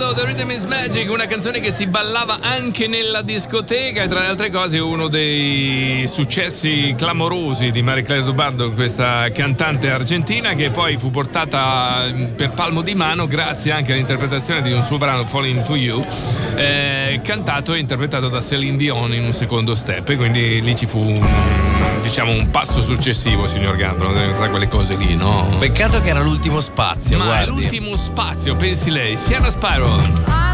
Gambino, The Rhythm is Magic, una canzone che si ballava anche nella discoteca e tra le altre cose uno dei successi clamorosi di Marie-Claire Dubando, questa cantante argentina che poi fu portata per palmo di mano grazie anche all'interpretazione di un suo brano Falling to You, cantato e interpretato da Céline Dion in un secondo step, e quindi lì ci fu un passo successivo, signor Gambino, sa quelle cose lì, no? Peccato che era l'ultimo spazio, ma guardi. è l'ultimo spazio, pensi lei. Sienna Spiral.